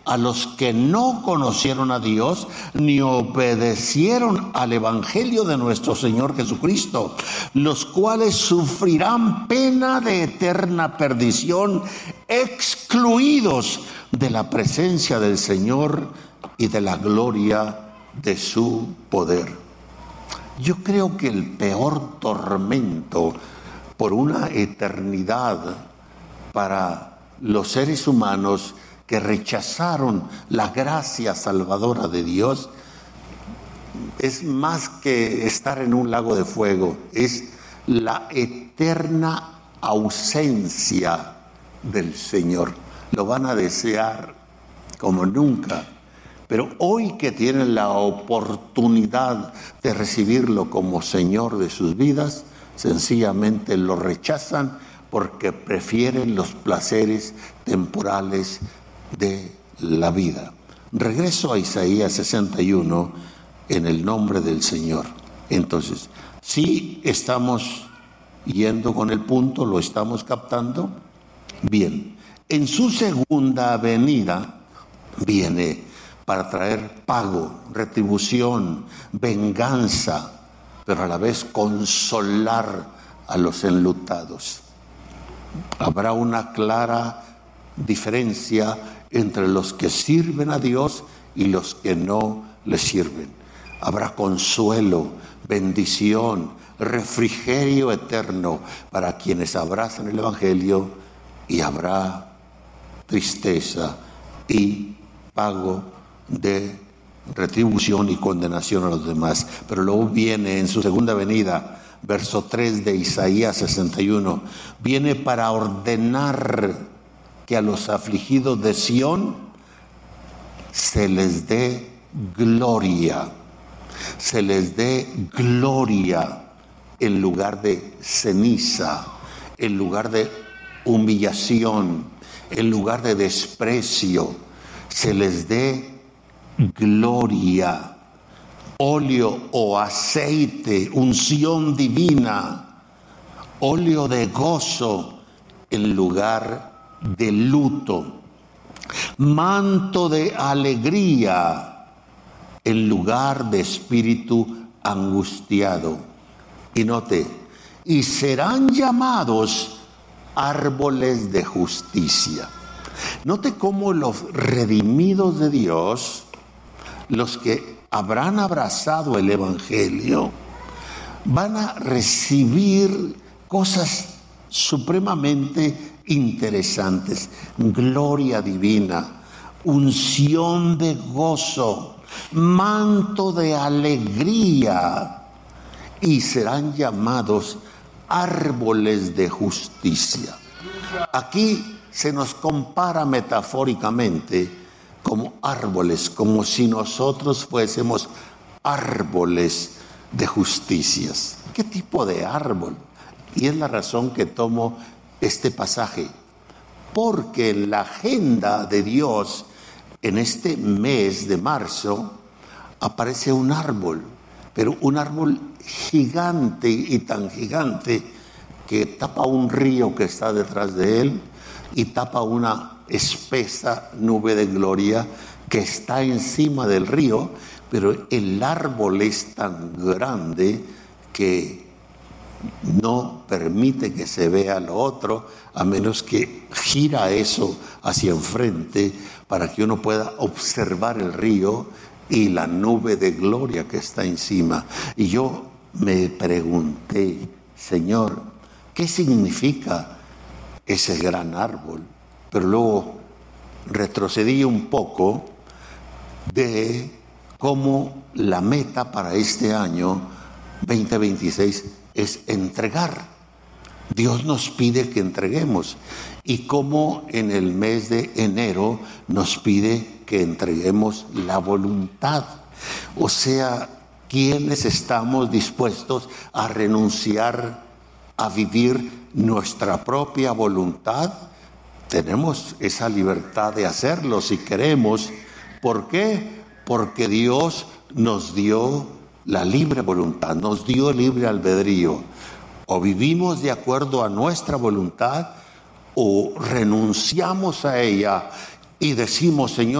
a los que no conocieron a Dios ni obedecieron al Evangelio de nuestro Señor Jesucristo, los cuales sufrirán pena de eterna perdición, excluidos de la presencia del Señor y de la gloria de su poder. Yo creo que el peor tormento por una eternidad para los seres humanos que rechazaron la gracia salvadora de Dios es más que estar en un lago de fuego, es la eterna ausencia del Señor. Lo van a desear como nunca, pero hoy que tienen la oportunidad de recibirlo como Señor de sus vidas, sencillamente lo rechazan porque prefieren los placeres temporales de la vida. Regreso a Isaías 61 en el nombre del Señor. Entonces, ¿sí estamos yendo con el punto? ¿Lo estamos captando? Bien, en su segunda venida viene para traer pago, retribución, venganza, pero a la vez consolar a los enlutados. Habrá una clara diferencia entre los que sirven a Dios y los que no le sirven. Habrá consuelo, bendición, refrigerio eterno para quienes abrazan el Evangelio, y habrá tristeza y pago de retribución y condenación a los demás. Pero luego viene en su segunda venida, verso 3 de Isaías 61, viene para ordenar que a los afligidos de Sión se les dé gloria, se les dé gloria en lugar de ceniza, en lugar de humillación, en lugar de desprecio, se les dé gloria, óleo o aceite, unción divina, óleo de gozo en lugar de luto, manto de alegría en lugar de espíritu angustiado. Y note, y serán llamados árboles de justicia. Note cómo los redimidos de Dios, los que habrán abrazado el Evangelio, van a recibir cosas supremamente interesantes: gloria divina, unción de gozo, manto de alegría, y serán llamados árboles de justicia. Aquí se nos compara metafóricamente como árboles, como si nosotros fuésemos árboles de justicias. ¿Qué tipo de árbol? Y es la razón que tomo este pasaje, porque en la agenda de Dios en este mes de marzo aparece un árbol, pero un árbol gigante, y tan gigante que tapa un río que está detrás de él y tapa una espesa nube de gloria que está encima del río, pero el árbol es tan grande que no permite que se vea lo otro, a menos que gira eso hacia enfrente para que uno pueda observar el río y la nube de gloria que está encima. Y yo me pregunté, Señor, ¿qué significa ese gran árbol? Pero luego retrocedí un poco de cómo la meta para este año 2026 es entregar. Dios nos pide que entreguemos, y cómo en el mes de enero nos pide que entreguemos la voluntad. O sea, ¿quiénes estamos dispuestos a renunciar a vivir nuestra propia voluntad? Tenemos esa libertad de hacerlo si queremos. ¿Por qué? Porque Dios nos dio la libre voluntad, nos dio libre albedrío. O vivimos de acuerdo a nuestra voluntad, o renunciamos a ella y decimos, Señor,